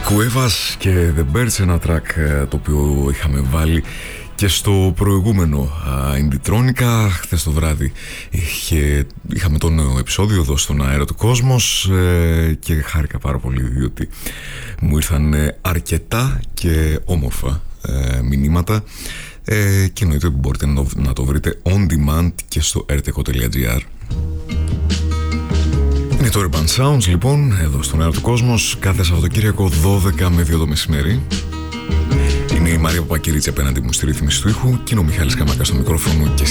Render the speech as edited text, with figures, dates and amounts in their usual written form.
Cuevas και The Birds, ένα track το οποίο είχαμε βάλει και στο προηγούμενο Indie-Tronica. Χθες το βράδυ είχαμε το νέο επεισόδιο εδώ στον αέρα του Κόσμος και χάρηκα πάρα πολύ διότι μου ήρθαν αρκετά και όμορφα μηνύματα και εννοείται ότι μπορείτε να το βρείτε on demand και στο rtco.gr. Είναι το Urban Sounds λοιπόν, εδώ στον αέρα του Κόσμος, κάθε Σαββατοκύριακο 12 με 2 το μεσημέρι. Είναι η Μαρία Παπακυρίτσι απέναντι μου στη ρύθμιση του ήχου και είναι ο Μιχάλης Καμάκας στο μικρόφωνο και